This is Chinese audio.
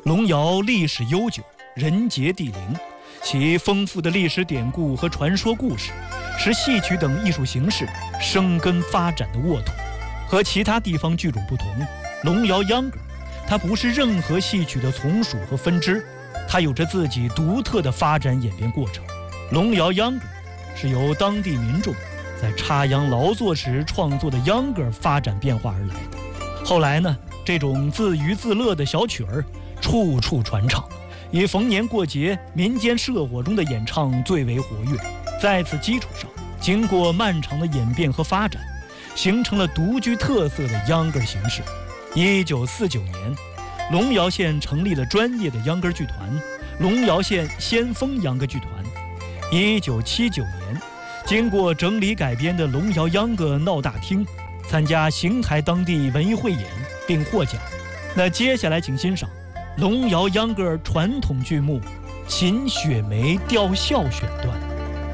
龙窑历史悠久，人杰地灵，其丰富的历史典故和传说故事，是戏曲等艺术形式生根发展的沃土。和其他地方剧种不同，龙窑秧歌它不是任何戏曲的从属和分支，它有着自己独特的发展演变过程。龙窑秧歌是由当地民众在插秧劳作时创作的秧歌发展变化而来的。后来呢，这种自娱自乐的小曲儿处处传唱，以逢年过节民间社火中的演唱最为活跃。在此基础上，经过漫长的演变和发展，形成了独具特色的秧歌形式。1949年，龙窑县成立了专业的秧歌剧团——龙窑县先锋秧歌剧团。1979年，经过整理改编的龙窑秧歌闹大厅参加邢台当地文艺汇演并获奖。那接下来请欣赏龙窑秧歌传统剧目《秦雪梅吊孝》选段。